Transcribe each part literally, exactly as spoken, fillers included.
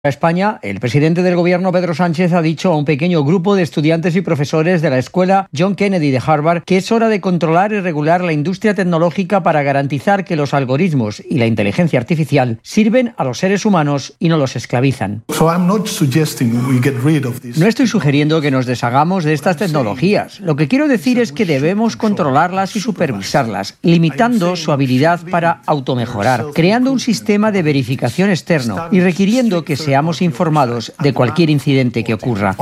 A España, el presidente del gobierno, Pedro Sánchez, ha dicho a un pequeño grupo de estudiantes y profesores de la escuela John Kennedy de Harvard que es hora de controlar y regular la industria tecnológica para garantizar que los algoritmos y la inteligencia artificial sirven a los seres humanos y no los esclavizan. No estoy sugiriendo que nos deshagamos de estas tecnologías. Lo que quiero decir es que debemos controlarlas y supervisarlas, limitando su habilidad para automejorar, creando un sistema de verificación externo y requiriendo que se seamos informados de cualquier incidente que ocurra.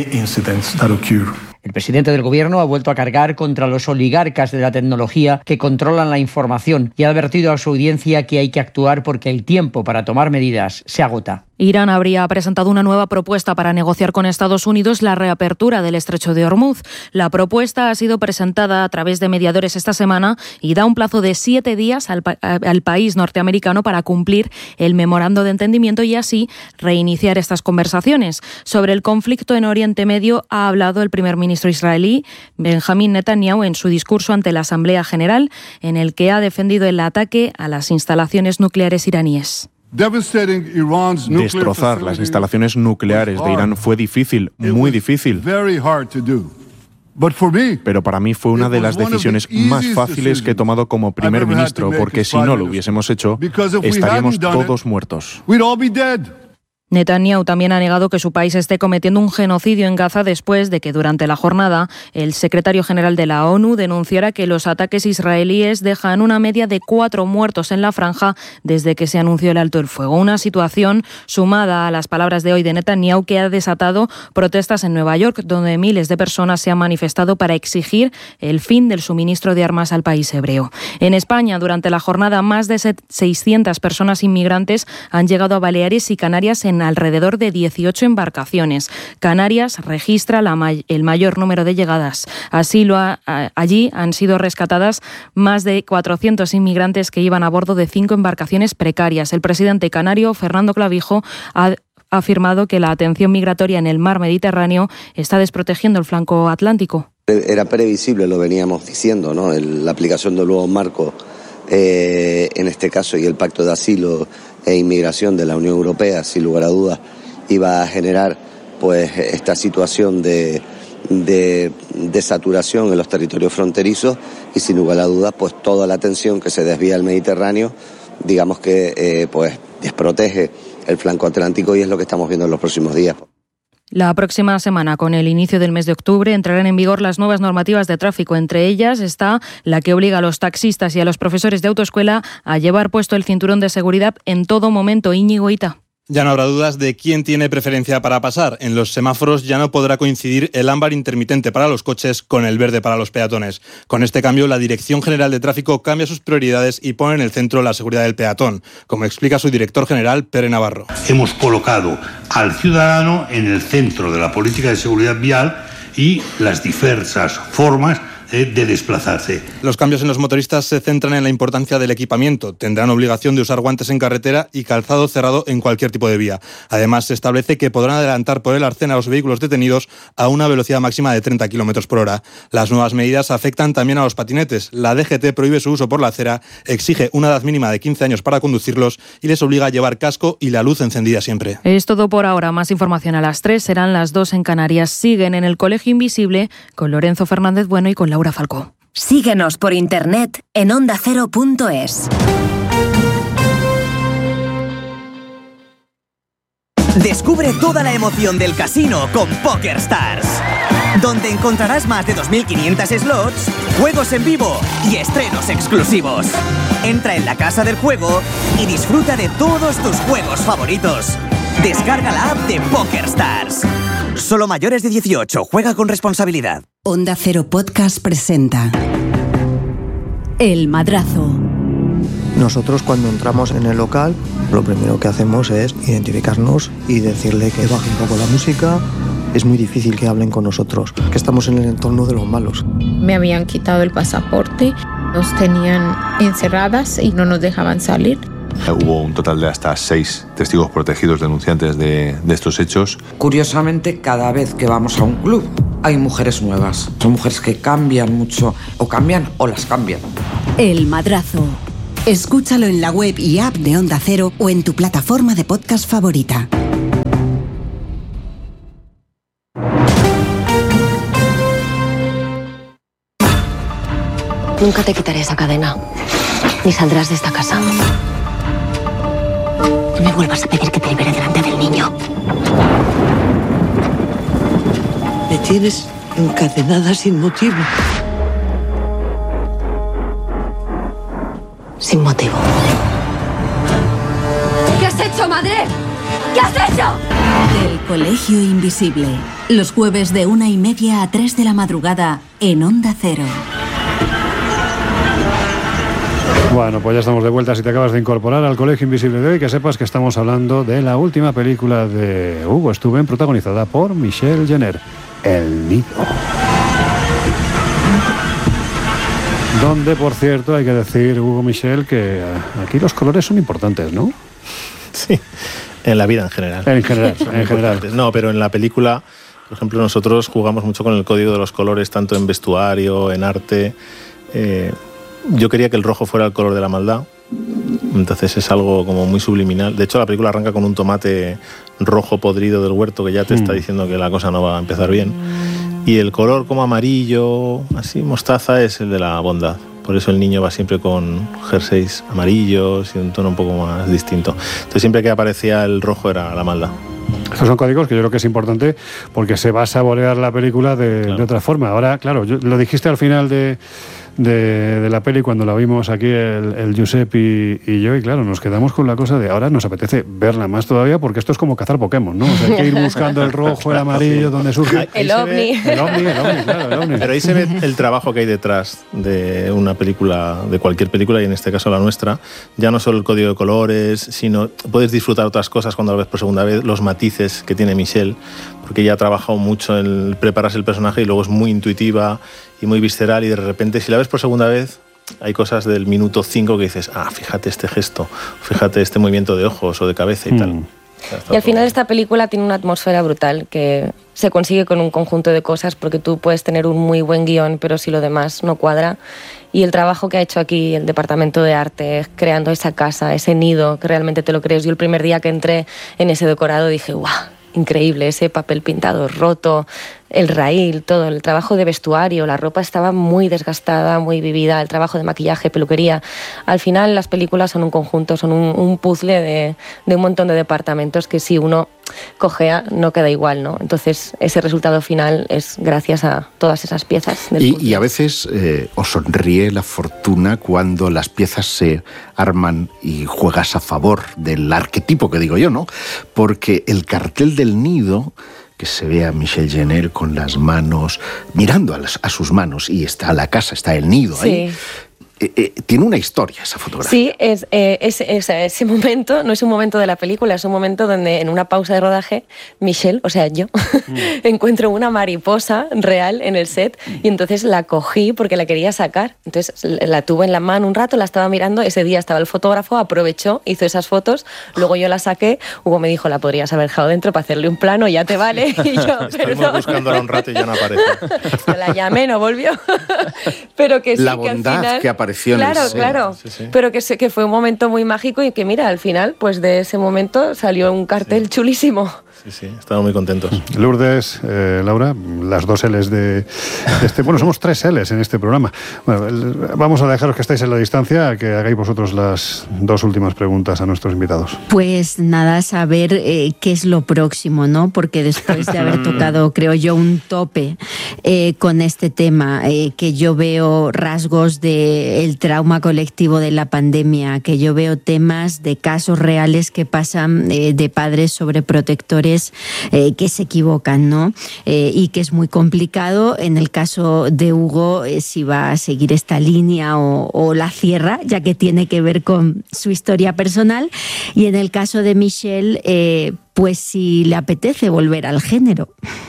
El presidente del gobierno ha vuelto a cargar contra los oligarcas de la tecnología que controlan la información y ha advertido a su audiencia que hay que actuar porque el tiempo para tomar medidas se agota. Irán habría presentado una nueva propuesta para negociar con Estados Unidos la reapertura del estrecho de Hormuz. La propuesta ha sido presentada a través de mediadores esta semana y da un plazo de siete días al, pa- al país norteamericano para cumplir el memorando de entendimiento y así reiniciar estas conversaciones. Sobre el conflicto en Oriente Medio ha hablado el primer ministro israelí Benjamín Netanyahu en su discurso ante la Asamblea General, en el que ha defendido el ataque a las instalaciones nucleares iraníes. Destrozar las instalaciones nucleares de Irán fue difícil, muy difícil. Pero para mí fue una de las decisiones más fáciles que he tomado como primer ministro, porque si no lo hubiésemos hecho, estaríamos todos muertos. Netanyahu también ha negado que su país esté cometiendo un genocidio en Gaza después de que durante la jornada el secretario general de la ONU denunciara que los ataques israelíes dejan una media de cuatro muertos en la franja desde que se anunció el alto el fuego. Una situación sumada a las palabras de hoy de Netanyahu que ha desatado protestas en Nueva York, donde miles de personas se han manifestado para exigir el fin del suministro de armas al país hebreo. En España, durante la jornada, más de seiscientas personas inmigrantes han llegado a Baleares y Canarias en alrededor de dieciocho embarcaciones. Canarias registra la may- el mayor número de llegadas. Así lo ha, a, allí han sido rescatadas más de cuatrocientos inmigrantes que iban a bordo de cinco embarcaciones precarias. El presidente canario, Fernando Clavijo, ha ha afirmado que la atención migratoria en el mar Mediterráneo está desprotegiendo el flanco atlántico. Era previsible, lo veníamos diciendo, ¿no? El, la aplicación del nuevo marco, eh, en este caso, y el pacto de asilo e inmigración de la Unión Europea, sin lugar a dudas, iba a generar pues esta situación de, de, de saturación en los territorios fronterizos y sin lugar a dudas pues toda la atención que se desvía al Mediterráneo, digamos que eh, pues desprotege el flanco atlántico y es lo que estamos viendo en los próximos días. La próxima semana, con el inicio del mes de octubre, entrarán en vigor las nuevas normativas de tráfico. Entre ellas está la que obliga a los taxistas y a los profesores de autoescuela a llevar puesto el cinturón de seguridad en todo momento. Íñigo Ita. Ya no habrá dudas de quién tiene preferencia para pasar. En los semáforos ya no podrá coincidir el ámbar intermitente para los coches con el verde para los peatones. Con este cambio, la Dirección General de Tráfico cambia sus prioridades y pone en el centro la seguridad del peatón, como explica su director general, Pere Navarro. Hemos colocado al ciudadano en el centro de la política de seguridad vial y las diversas formas de desplazarse. Los cambios en los motoristas se centran en la importancia del equipamiento. Tendrán obligación de usar guantes en carretera y calzado cerrado en cualquier tipo de vía. Además, se establece que podrán adelantar por el arcén a los vehículos detenidos a una velocidad máxima de treinta kilómetros por hora. Las nuevas medidas afectan también a los patinetes. La D G T prohíbe su uso por la acera, exige una edad mínima de quince años para conducirlos y les obliga a llevar casco y la luz encendida siempre. Es todo por ahora. Más información a las tres, serán las dos en Canarias. Siguen en el Colegio Invisible con Lorenzo Fernández Bueno y con Laura Falcó. Síguenos por internet en onda cero punto es. Descubre toda la emoción del casino con PokerStars, donde encontrarás más de dos mil quinientos slots, juegos en vivo y estrenos exclusivos. Entra en la casa del juego y disfruta de todos tus juegos favoritos. Descarga la app de PokerStars. Solo mayores de dieciocho. Juega con responsabilidad. Onda Cero Podcast presenta El Madrazo. Nosotros cuando entramos en el local, lo primero que hacemos es identificarnos y decirle que baje un poco la música. Es muy difícil que hablen con nosotros, que estamos en el entorno de los malos. Me habían quitado el pasaporte, nos tenían encerradas y no nos dejaban salir. Hubo un total de hasta seis testigos protegidos denunciantes de, de estos hechos. Curiosamente, cada vez que vamos a un club hay mujeres nuevas. Son mujeres que cambian mucho, o cambian o las cambian. El Madrazo. Escúchalo en la web y app de Onda Cero o en tu plataforma de podcast favorita. Nunca te quitaré esa cadena. Ni saldrás de esta casa. No me vuelvas a pedir que te libere delante del niño. Me tienes encadenada sin motivo. Sin motivo. ¿Qué has hecho, madre? ¿Qué has hecho? El Colegio Invisible. Los jueves de una y media a tres de la madrugada en Onda Cero. Bueno, pues ya estamos de vuelta. Si te acabas de incorporar al Colegio Invisible de hoy, que sepas que estamos hablando de la última película de Hugo Stuben, protagonizada por Michelle Jenner, El Nido. Donde, por cierto, hay que decir, Hugo, Michelle, que aquí los colores son importantes, ¿no? Sí, en la vida en general. En general, en general. No, pero en la película, por ejemplo, nosotros jugamos mucho con el código de los colores, tanto en vestuario, en arte. Eh, yo quería que el rojo fuera el color de la maldad, entonces es algo como muy subliminal. De hecho, la película arranca con un tomate rojo podrido del huerto que ya te mm. está diciendo que la cosa no va a empezar bien. Y el color como amarillo, así mostaza, es el de la bondad. Por eso el niño va siempre con jerseys amarillos y un tono un poco más distinto. Entonces siempre que aparecía el rojo era la maldad. Estos son códigos que yo creo que es importante porque se va a saborear la película de, claro. de otra forma. Ahora, claro, yo, lo dijiste al final de, de, de la peli cuando la vimos aquí el, el Josep y, y yo, y claro, nos quedamos con la cosa de ahora nos apetece verla más todavía porque esto es como cazar Pokémon, ¿no? O sea, hay que ir buscando el rojo, el amarillo, donde surge. El ovni. El ovni, el ovni, claro, el ovni. Pero ahí se ve el trabajo que hay detrás de una película, de cualquier película, y en este caso la nuestra. Ya no solo el código de colores, sino puedes disfrutar otras cosas cuando lo ves por segunda vez, los matices que tiene Michelle, porque ella ha trabajado mucho en prepararse el personaje y luego es muy intuitiva y muy visceral, y de repente si la ves por segunda vez hay cosas del minuto cinco que dices, ah, fíjate este gesto, fíjate este movimiento de ojos o de cabeza y mm. tal. O sea, y al final esta película tiene una atmósfera brutal que se consigue con un conjunto de cosas, porque tú puedes tener un muy buen guión, pero si lo demás no cuadra. Y el trabajo que ha hecho aquí el departamento de arte, creando esa casa, ese nido, que realmente te lo crees. Yo el primer día que entré en ese decorado dije, ¡guau! Increíble, ese papel pintado roto, el raíl, todo, el trabajo de vestuario, la ropa estaba muy desgastada, muy vivida, el trabajo de maquillaje, peluquería. Al final las películas son un conjunto, son un, un puzzle de, de un montón de departamentos que si uno cojea no queda igual, ¿no? Entonces ese resultado final es gracias a todas esas piezas del puzzle. Y, y a veces eh, os sonríe la fortuna cuando las piezas se arman y juegas a favor del arquetipo que digo yo, ¿no? Porque el cartel del nido, que se ve a Michelle Jenner con las manos, mirando a, las, a sus manos, y está la casa, está el nido sí. ahí. Eh, eh, tiene una historia esa fotografía. Sí, es, eh, es, es, ese momento no es un momento de la película, es un momento donde en una pausa de rodaje Michelle, o sea yo, mm. encuentro una mariposa real en el set y entonces la cogí porque la quería sacar. Entonces la tuve en la mano un rato, la estaba mirando, ese día estaba el fotógrafo, aprovechó, hizo esas fotos, luego yo la saqué, Hugo me dijo, la podrías haber dejado dentro para hacerle un plano, ya te vale. Y yo, estuvimos buscándola un rato y ya no aparece. Yo la llamé, no volvió. Pero que sí, la bondad que al final... que apareció claro, en el claro, sí, sí. Pero que, que fue un momento muy mágico y que mira, al final, pues de ese momento salió un cartel sí. chulísimo. Sí, sí, estamos muy contentos. Lourdes, eh, Laura, las dos L's de, de este... Bueno, somos tres L's en este programa. Bueno, el, vamos a dejaros que estáis en la distancia, que hagáis vosotros las dos últimas preguntas a nuestros invitados. Pues nada, saber eh, qué es lo próximo, ¿no? Porque después de haber tocado, creo yo, un tope eh, con este tema, eh, que yo veo rasgos del trauma colectivo de la pandemia, que yo veo temas de casos reales que pasan eh, de padres sobreprotectores Eh, que se equivocan, ¿no? Eh, y que es muy complicado. En el caso de Hugo, eh, si va a seguir esta línea o, o la cierra, ya que tiene que ver con su historia personal. Y en el caso de Michelle, eh, pues si le apetece volver al género.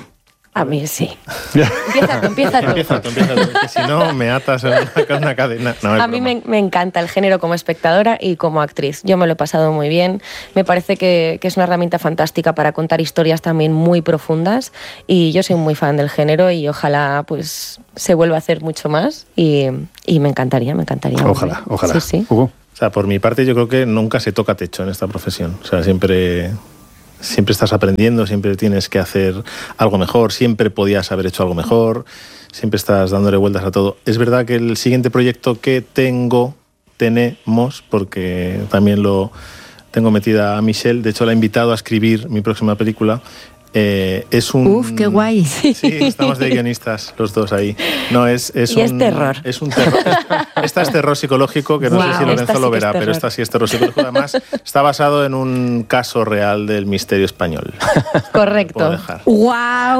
A mí sí. Empieza tú, empieza tú. Empieza tú, empieza tú, que si no me atas en una, una cadena. No, a mí me, me encanta el género como espectadora y como actriz. Yo me lo he pasado muy bien. Me parece que, que es una herramienta fantástica para contar historias también muy profundas y yo soy muy fan del género y ojalá pues se vuelva a hacer mucho más y, y me encantaría, me encantaría. Ojalá, volver. ojalá. Sí, sí. Hugo. O sea, por mi parte yo creo que nunca se toca techo en esta profesión. O sea, siempre... siempre estás aprendiendo, siempre tienes que hacer algo mejor, siempre podías haber hecho algo mejor, siempre estás dándole vueltas a todo. Es verdad que el siguiente proyecto que tengo, tenemos, porque también lo tengo metida a Michelle, de hecho la he invitado a escribir mi próxima película. Eh, es un... Uf, qué guay. Sí, estamos de guionistas los dos ahí. No, es, es y un... es terror. Es un terror. Esta es terror psicológico, que no wow, sé si Lorenzo sí lo verá, pero esta sí es terror psicológico. Además, está basado en un caso real del misterio español. Correcto. ¡Wow!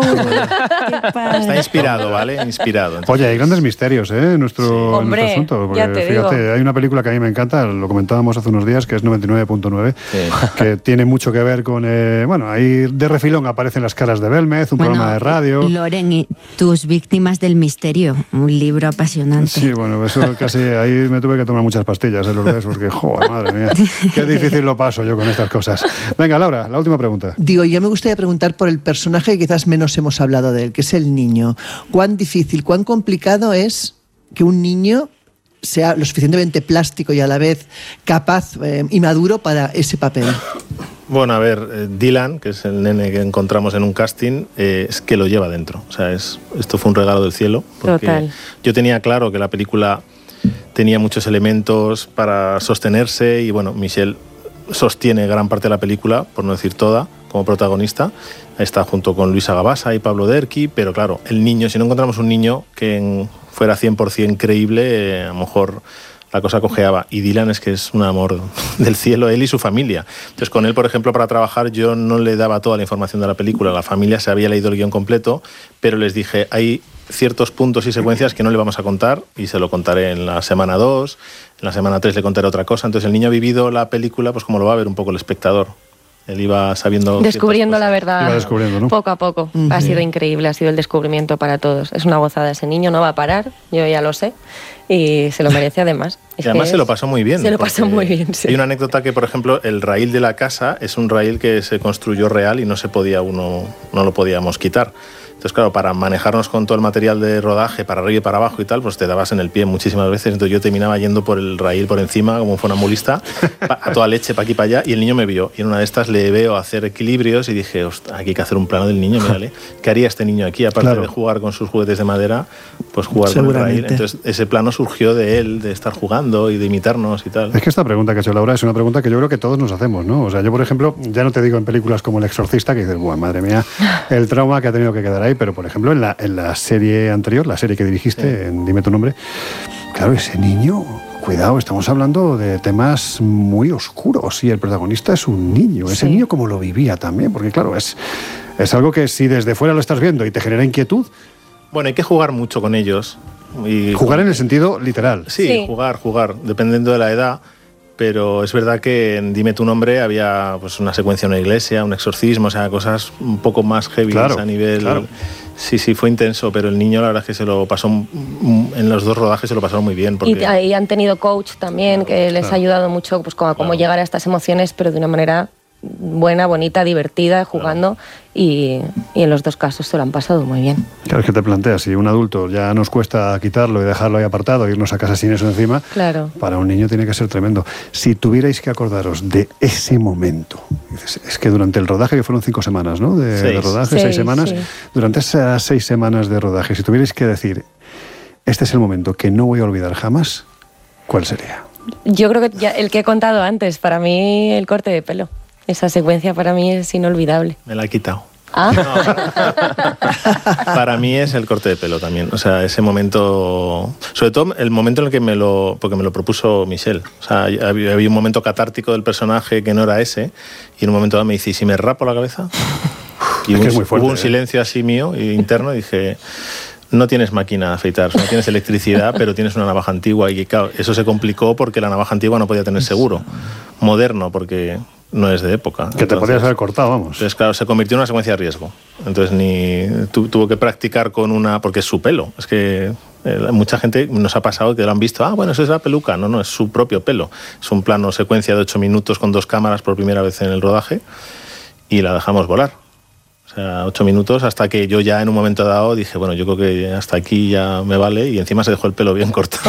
Está inspirado, ¿vale? Inspirado. Entonces... Oye, hay grandes misterios, ¿eh? En nuestro, Hombre, en nuestro asunto. Porque, ya te fíjate, digo. hay una película que a mí me encanta, lo comentábamos hace unos días, que es noventa y nueve punto nueve, sí. que tiene mucho que ver con... Eh, bueno, ahí de refilón aparecen las caras de Belmez, un bueno, programa de radio. Loren, Tus víctimas del misterio, un libro apasionante. Sí, bueno, eso casi ahí me tuve que tomar muchas pastillas, ¿eh, Lourdes? Porque, joder, madre mía, qué difícil lo paso yo con estas cosas. Venga, Laura, la última pregunta. Digo, yo me gustaría preguntar por el personaje que quizás menos hemos hablado de él, que es el niño. ¿Cuán difícil, cuán complicado es que un niño sea lo suficientemente plástico y a la vez capaz eh, y maduro para ese papel? Bueno, a ver, eh, Dylan, que es el nene que encontramos en un casting, eh, es que lo lleva dentro. O sea, es, esto fue un regalo del cielo. Porque Total. Yo tenía claro que la película tenía muchos elementos para sostenerse y, bueno, Michelle sostiene gran parte de la película, por no decir toda, como protagonista. Está junto con Luisa Gabasa y Pablo Derqui, pero claro, el niño, si no encontramos un niño que en, fuera cien por ciento creíble, eh, a lo mejor... la cosa cojeaba. Y Dylan es que es un amor del cielo, él y su familia. Entonces, con él, por ejemplo, para trabajar, yo no le daba toda la información de la película. La familia se había leído el guión completo, pero les dije, hay ciertos puntos y secuencias que no le vamos a contar, y se lo contaré en la semana dos, en la semana tres le contaré otra cosa. Entonces, el niño ha vivido la película pues como lo va a ver un poco el espectador. Él iba sabiendo... Descubriendo la verdad, iba descubriendo, ¿no? Poco a poco. Uh-huh. Ha sido increíble, ha sido el descubrimiento para todos. Es una gozada, ese niño no va a parar, yo ya lo sé, y se lo merece además. Es y además se lo pasó muy bien. Se lo pasó muy bien, sí. Hay una anécdota que, por ejemplo, el raíl de la casa es un raíl que se construyó real y no se podía uno, no lo podíamos quitar. Entonces, claro, para manejarnos con todo el material de rodaje, para arriba y para abajo y tal, pues te dabas en el pie muchísimas veces. Entonces yo terminaba yendo por el raíl por encima, como un funambulista, a toda leche, para aquí para allá, y el niño me vio. Y en una de estas le veo hacer equilibrios y dije, ostras, aquí hay que hacer un plano del niño, mírale. ¿Qué haría este niño aquí? Aparte claro. de jugar con sus juguetes de madera, pues jugar con el raíl. Entonces ese plano surgió de él, de estar jugando y de imitarnos y tal. Es que esta pregunta que ha hecho Laura es una pregunta que yo creo que todos nos hacemos, ¿no? O sea, yo, por ejemplo, ya no te digo en películas como El Exorcista, que dices, buah, madre mía, el trauma que ha tenido que quedar ahí, pero, por ejemplo, en la en la serie anterior, la serie que dirigiste, sí. en Dime tu nombre, claro, ese niño, cuidado, estamos hablando de temas muy oscuros y el protagonista es un niño. Ese sí. niño como lo vivía también, porque claro, es, es algo que si desde fuera lo estás viendo y te genera inquietud... Bueno, hay que jugar mucho con ellos. Y... Jugar en el sentido literal. Sí, sí, jugar, jugar, dependiendo de la edad. Pero es verdad que en Dime tu nombre había pues una secuencia en una iglesia, un exorcismo, o sea, cosas un poco más heavy claro, a nivel... Claro. Sí, sí, fue intenso, pero el niño la verdad es que se lo pasó, en los dos rodajes se lo pasaron muy bien. Porque... Y ahí han tenido coach también, que les claro. ha ayudado mucho pues, como a cómo claro. llegar a estas emociones, pero de una manera buena, bonita, divertida, jugando, claro. y, y en los dos casos se lo han pasado muy bien. Claro, es que te planteas, si un adulto ya nos cuesta quitarlo y dejarlo ahí apartado, irnos a casa sin eso encima, claro. para un niño tiene que ser tremendo. Si tuvierais que acordaros de ese momento, es que durante el rodaje, que fueron cinco semanas, ¿no? De, de rodaje, seis, seis semanas, sí. durante esas seis semanas de rodaje, si tuvierais que decir, este es el momento que no voy a olvidar jamás, ¿cuál sería? Yo creo que ya el que he contado antes, para mí el corte de pelo. Esa secuencia para mí es inolvidable. Me la he quitado. ¿Ah? No, para, para mí es el corte de pelo también. O sea, ese momento... Sobre todo el momento en el que me lo... Porque me lo propuso Michelle. O sea, había, había un momento catártico del personaje que no era ese. Y en un momento dado me dice, ¿y si me rapo la cabeza? Y es hubo, que es muy fuerte, hubo un silencio así mío, interno, y dije... No tienes máquina de afeitar, no tienes electricidad, pero tienes una navaja antigua. Y claro, eso se complicó porque la navaja antigua no podía tener seguro. Moderno, porque... no es de época. Que entonces, te podías haber cortado, vamos. Entonces, claro, se convirtió en una secuencia de riesgo. Entonces, ni tu, tuvo que practicar con una... Porque es su pelo. Es que eh, mucha gente nos ha pasado que lo han visto. Ah, bueno, eso es la peluca. No, no, es su propio pelo. Es un plano secuencia de ocho minutos con dos cámaras por primera vez en el rodaje y la dejamos volar. O sea, ocho minutos hasta que yo ya en un momento dado dije, bueno, yo creo que hasta aquí ya me vale, y encima se dejó el pelo bien cortado.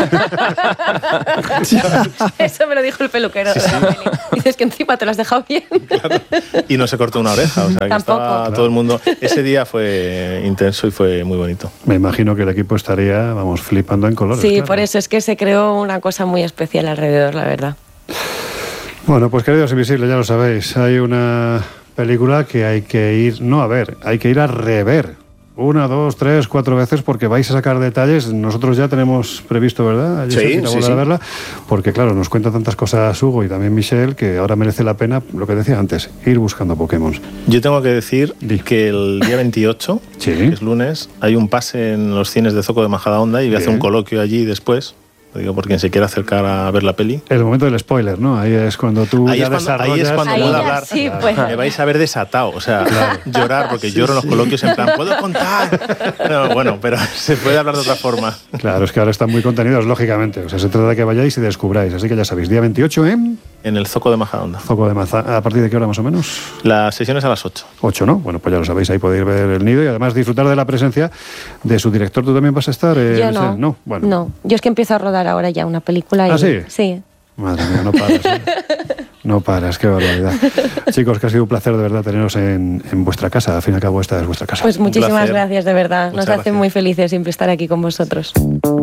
Eso me lo dijo el peluquero sí, de la peli. Dices que encima te lo has dejado bien. Claro. Y no se cortó una oreja, o sea, que Tampoco. estaba Claro. todo el mundo... Ese día fue intenso y fue muy bonito. Me imagino que el equipo estaría, vamos, flipando en colores. Sí, claro. por eso es que se creó una cosa muy especial alrededor, la verdad. Bueno, pues queridos invisibles, ya lo sabéis, hay una película que hay que ir, no a ver, hay que ir a rever. Una, dos, tres, cuatro veces, porque vais a sacar detalles. Nosotros ya tenemos previsto, ¿verdad? Sí, Josep, sí, volver sí. a verla, porque claro, nos cuenta tantas cosas Hugo y también Michelle, que ahora merece la pena, lo que decía antes, ir buscando Pokémon. Yo tengo que decir que el día veintiocho, sí. que es lunes, hay un pase en los cines de Zoco de Majadahonda y voy a hacer Bien. un coloquio allí después. Lo digo por quien se quiera acercar a ver la peli. El momento del spoiler, ¿no? Ahí es cuando tú Ahí ya es cuando, desarrollas... ahí es cuando Ahí puedo ya hablar. sí, pues. Me vais a ver desatado, o sea, Claro. llorar, porque Sí, lloro en los sí. coloquios en plan, ¿puedo contar? No, bueno, pero se puede hablar de otra forma. Claro, es que ahora están muy contenidos, lógicamente. O sea, se trata de que vayáis y descubráis. Así que ya sabéis, día veintiocho en... En el Zoco de Majadahonda. Zoco de Maza. ¿A partir de qué hora más o menos? La sesión es a las ocho. ocho, ¿no? Bueno, pues ya lo sabéis, ahí podéis ver el nido y además disfrutar de la presencia de su director. ¿Tú también vas a estar? Eh, Yo no. Michelle? No, bueno. No, yo es que empiezo a rodar ahora ya una película. Y... ¿Ah, sí? Sí. Madre mía, no paras. ¿eh? No paras, qué barbaridad. Chicos, que ha sido un placer de verdad teneros en, en vuestra casa. Al fin y al cabo, esta es vuestra casa. Pues muchísimas gracias, de verdad. Muchas Nos hace gracias. muy felices siempre estar aquí con vosotros.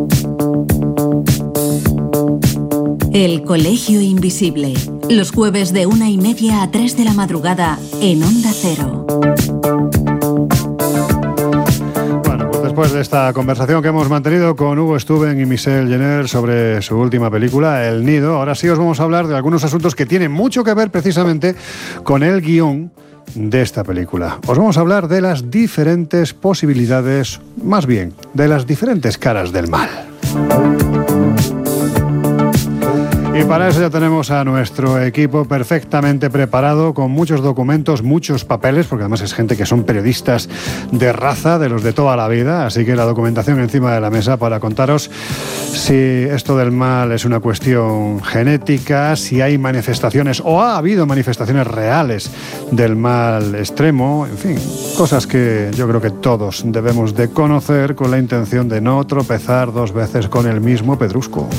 El Colegio Invisible. Los jueves de una y media a tres de la madrugada en Onda Cero. Bueno, pues después de esta conversación que hemos mantenido con Hugo Stuben y Michelle Jenner sobre su última película, El Nido, ahora sí os vamos a hablar de algunos asuntos que tienen mucho que ver precisamente con el guión de esta película. Os vamos a hablar de las diferentes posibilidades, más bien, de las diferentes caras del mal. Y para eso ya tenemos a nuestro equipo perfectamente preparado, con muchos documentos, muchos papeles, porque además es gente que son periodistas de raza, de los de toda la vida, así que la documentación encima de la mesa para contaros si esto del mal es una cuestión genética, si hay manifestaciones o ha habido manifestaciones reales del mal extremo, en fin, cosas que yo creo que todos debemos de conocer con la intención de no tropezar dos veces con el mismo pedrusco.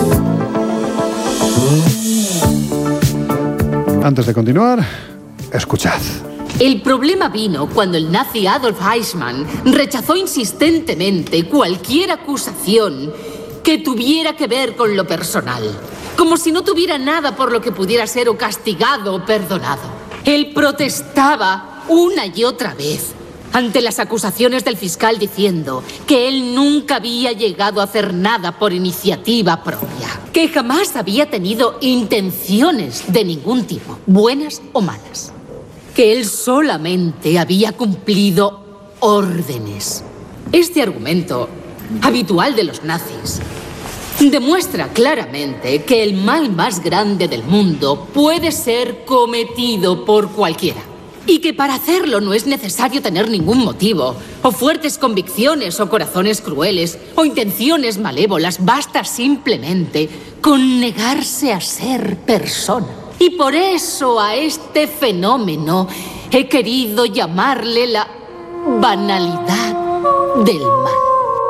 Antes de continuar, escuchad. El problema vino cuando el nazi Adolf Eichmann rechazó insistentemente cualquier acusación que tuviera que ver con lo personal, como si no tuviera nada por lo que pudiera ser o castigado o perdonado. Él protestaba una y otra vez ante las acusaciones del fiscal diciendo que él nunca había llegado a hacer nada por iniciativa propia, que jamás había tenido intenciones de ningún tipo, buenas o malas, que él solamente había cumplido órdenes. Este argumento, habitual de los nazis, demuestra claramente que el mal más grande del mundo puede ser cometido por cualquiera. Y que para hacerlo no es necesario tener ningún motivo, o fuertes convicciones, o corazones crueles, o intenciones malévolas. Basta simplemente con negarse a ser persona. Y por eso a este fenómeno he querido llamarle la banalidad del mal.